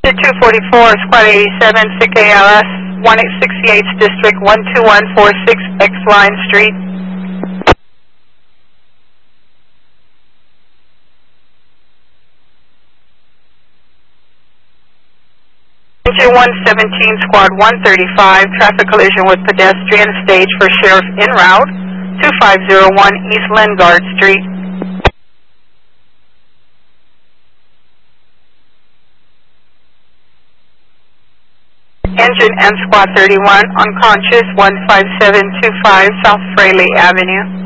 244, Squad 87, CKLS, 1868th District, 12146 X Line Street. Engine 117, Squad 135, traffic collision with pedestrian, stage for sheriff en route, 2501 East Lingard Street. Engine and Squad 31, unconscious, 15725 South Fraley Avenue.